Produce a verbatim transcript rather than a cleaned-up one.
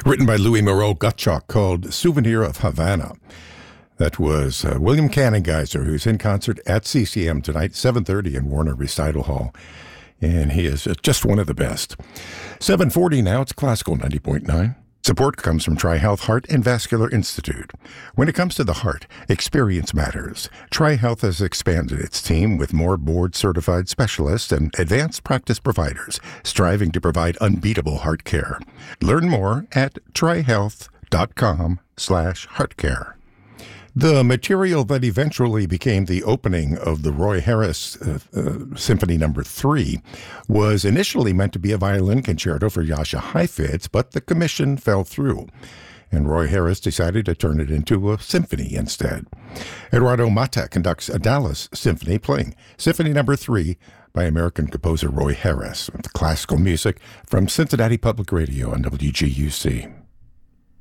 written by Louis Moreau Gottschalk, called Souvenir of Havana. That was uh, William Cannengeiser, who's in concert at C C M tonight, seven thirty in Warner Recital Hall. And he is just one of the best. seven forty now, it's Classical ninety point nine. Support comes from TriHealth Heart and Vascular Institute. When it comes to the heart, experience matters. TriHealth has expanded its team with more board-certified specialists and advanced practice providers, striving to provide unbeatable heart care. Learn more at trihealth.com slash heartcare. The material that eventually became the opening of the Roy Harris uh, uh, Symphony Number three was initially meant to be a violin concerto for Jascha Heifetz, but the commission fell through, and Roy Harris decided to turn it into a symphony instead. Eduardo Mata conducts a Dallas symphony playing Symphony Number three by American composer Roy Harris, with classical music from Cincinnati Public Radio on W G U C.